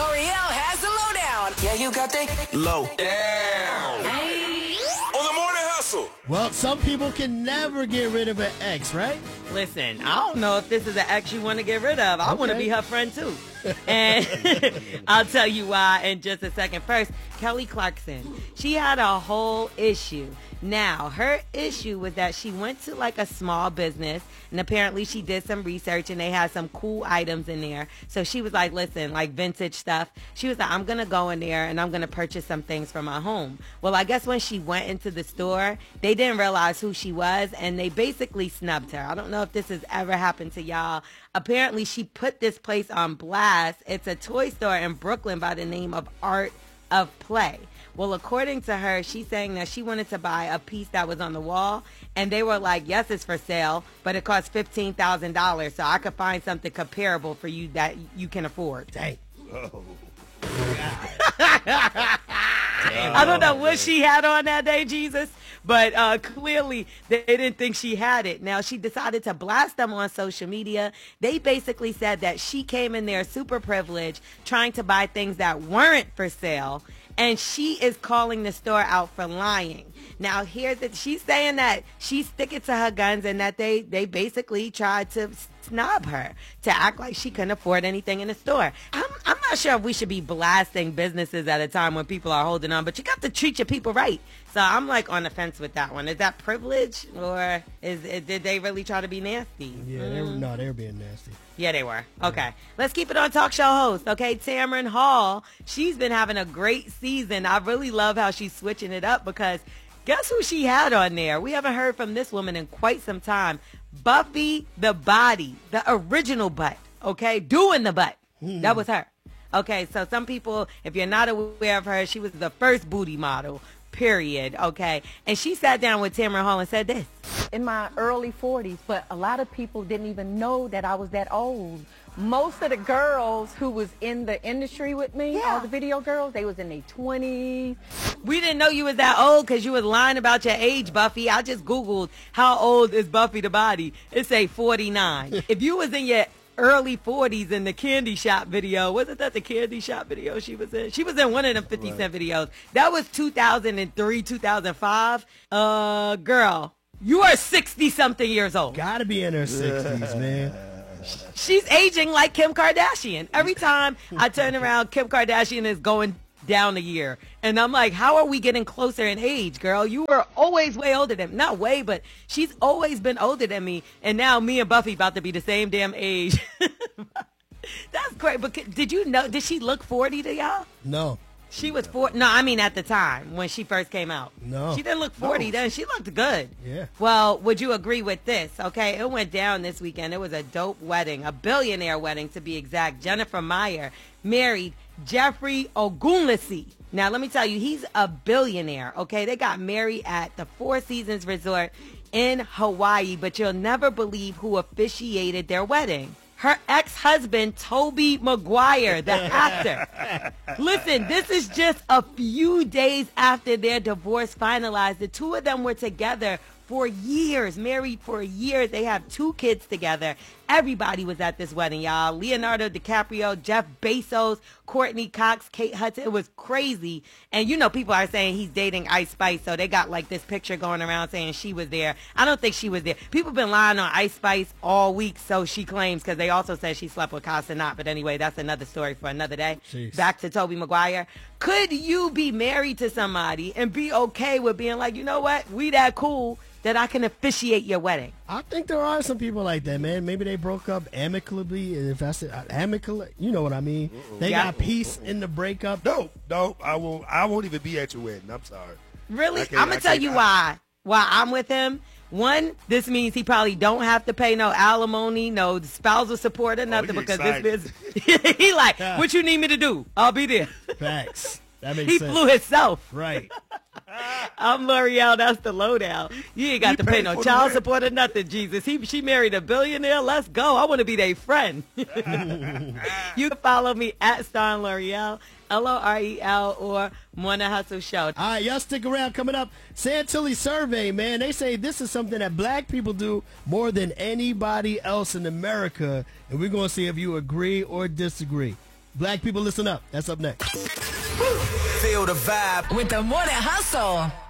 L'Oreal has the lowdown. Yeah, you got the low down. On the morning hustle. Well, some people can never get rid of an ex, right? Listen, I don't know if this is an ex you want to get rid of. I want to be her friend, too. And I'll tell you why in just a second. First, Kelly Clarkson. She had a whole issue. Now, her issue was that she went to like a small business, and apparently she did some research, and they had some cool items in there. So she was like, listen, like vintage stuff. She was like, I'm going to go in there, and I'm going to purchase some things for my home. Well, I guess when she went into the store, they didn't realize who she was, and they basically snubbed her. I don't know if this has ever happened to y'all. Apparently, she put this place on blast. It's a toy store in Brooklyn by the name of Art of Play. Well, according to her, she's saying that she wanted to buy a piece that was on the wall, and they were like, yes, it's for sale, but it costs $15,000, so I could find something comparable for you that you can afford. Dang. I don't know what she had on that day, Jesus, but clearly they didn't think she had it. Now, she decided to blast them on social media. They basically said that she came in there super privileged, trying to buy things that weren't for sale, and she is calling the store out for lying. Now, here's it. She's saying that she's sticking to her guns and that they basically tried to snob her to act like she couldn't afford anything in the store. I'm not sure if we should be blasting businesses at a time when people are holding on, but you got to treat your people right. So I'm like on the fence with that one. Is that privilege, or did they really try to be nasty? Yeah, they were being nasty. Yeah, they were. Okay. Let's keep it on talk show host. Okay, Tamron Hall. She's been having a great season. I really love how she's switching it up because guess who she had on there? We haven't heard from this woman in quite some time. Buffy the Body, the original butt. Okay, doing the butt. That was her. Okay, so some people, if you're not aware of her, she was the first booty model. Period. Okay. And she sat down with Tamron Hall and said this. In my early 40s, but a lot of people didn't even know that I was that old. Most of the girls who was in the industry with me, all the video girls, they was in their 20s. We didn't know you was that old because you was lying about your age, Buffy. I just Googled how old is Buffy the Body. It say 49. If you was in your early 40s in the Candy Shop video. Wasn't that the Candy Shop video she was in? She was in one of them 50 Cent videos. That was 2003, 2005. Girl, you are 60-something years old. Gotta be in her 60s, man. She's aging like Kim Kardashian. Every time I turn around, Kim Kardashian is going down a year. And I'm like, how are we getting closer in age, girl? You were always way older than me. Not way, but she's always been older than me. And now me and Buffy about to be the same damn age. That's great. But did you know, did she look 40 to y'all? No. She was 40. No, I mean at the time when she first came out. No. She didn't look 40 then. She looked good. Yeah. Well, would you agree with this? Okay, it went down this weekend. It was a dope wedding, a billionaire wedding to be exact. Jennifer Meyer married Jeffrey Ogunlesi. Now, let me tell you, he's a billionaire, okay? They got married at the Four Seasons Resort in Hawaii, but you'll never believe who officiated their wedding. Her ex-husband, Tobey Maguire, the actor. Listen, this is just a few days after their divorce finalized. The two of them were together for years, married for years. They have 2 kids together. Everybody was at this wedding, y'all. Leonardo DiCaprio, Jeff Bezos, Courtney Cox, Kate Hudson. It was crazy. And you know, people are saying he's dating Ice Spice, so they got like this picture going around saying she was there. I don't think she was there. People been lying on Ice Spice all week, so she claims, because they also said she slept with Casanat. But anyway, that's another story for another day. Jeez. Back to Tobey Maguire. Could you be married to somebody and be okay with being like, you know what, we that cool that I can officiate your wedding? I think there are some people like that, man. Maybe they broke up amicably. If that's it, amicably, you know what I mean. They got peace in the breakup. No, I won't even be at your wedding. I'm sorry. Really? I'm gonna tell you why I'm with him. One, this means he probably don't have to pay no alimony, no spousal support or nothing, because excited. this he like, what you need me to do? I'll be there. Facts. That makes He sense. flew himself. Right. I'm L'Oreal. That's the lowdown. You ain't got to pay no child support or nothing, Jesus. She married a billionaire. Let's go. I want to be their friend. You can follow me at Star L'Oreal, L'Orel, or Morning Hustle Show. All right, y'all stick around. Coming up, Santilli survey, man. They say this is something that black people do more than anybody else in America, and we're going to see if you agree or disagree. Black people, listen up. That's up next. Feel the vibe with the Morning Hustle.